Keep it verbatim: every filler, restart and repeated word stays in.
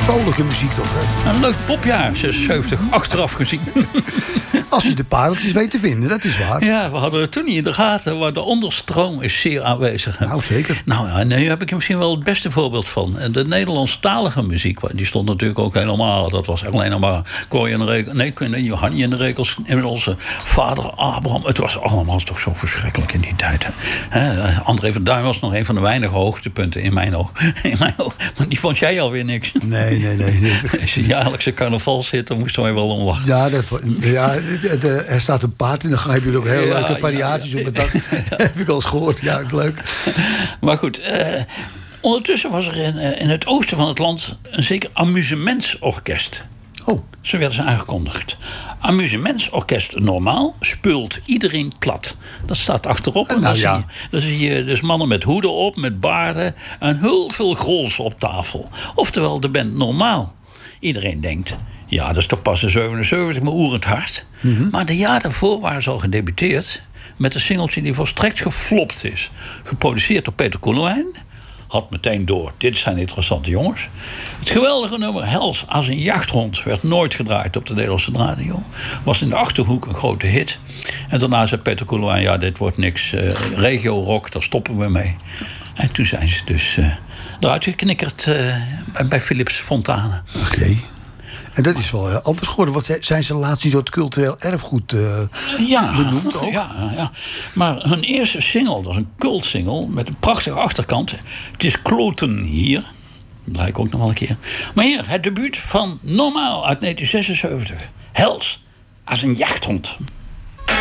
vrolijke muziek toch, hè? Een leuk popjaar, zesenzeventig, achteraf gezien. Als je de pareltjes weet te vinden, dat is waar. Ja, we hadden het toen niet in de gaten, maar de onderstroom is zeer aanwezig. Nou, zeker. Nou ja, nu heb ik er misschien wel het beste voorbeeld van. De Nederlandstalige muziek, die stond natuurlijk ook helemaal. Dat was alleen nog maar Corrie en de Rekels. Nee, nee, Johannie en de Rekels. En onze vader Abraham. Het was allemaal toch zo verschrikkelijk in die tijd. Hè? André van Duin was nog een van de weinige hoogtepunten in mijn oog. In mijn oog. Maar die vond jij alweer niks. Nee, nee, nee. nee. Als je jaarlijkse carnavalshit, dan moesten wij wel om lachen. Ja, dat, ja de, de, er staat een paard en dan ga je ook heel ja, leuke variaties ja, ja. op het dak. Ja. Heb ik al eens gehoord. Ja, leuk. Maar goed, uh, ondertussen was er in, uh, in het oosten van het land een zeker amusementsorkest. Oh. Zo werden ze aangekondigd. Amusementsorkest normaal speelt iedereen klad. Dat staat achterop. En nou, dan, ja. zie je, dan zie je dus mannen met hoeden op, met baarden en heel veel grols op tafel. Oftewel de band normaal. Iedereen denkt, ja, dat is toch pas de zevenenzeventig, maar oerend hard. Mm-hmm. Maar de jaar daarvoor waren ze al gedebuteerd met een singeltje die volstrekt geflopt is. Geproduceerd door Peter Koelewijn. Had meteen door, dit zijn interessante jongens. Het geweldige nummer Hels als een jachthond werd nooit gedraaid op de Nederlandse radio. Was in de Achterhoek een grote hit. En daarna zei Peter Koelewijn, ja, dit wordt niks. Uh, regio rock, daar stoppen we mee. En toen zijn ze dus uh, eruit geknikkerd uh, bij, bij Philips Fontane. Oké. Okay. En dat is wel uh, anders geworden. Want zijn ze laatst niet door het cultureel erfgoed uh, ja, benoemd ook? Ja, ja, maar hun eerste single, dat is een cultsingle met een prachtige achterkant. Het is Kloten hier. Dat draai ik ook nog wel een keer. Maar hier, het debuut van Normaal uit negentien zesenzeventig. Hels als een jachthond.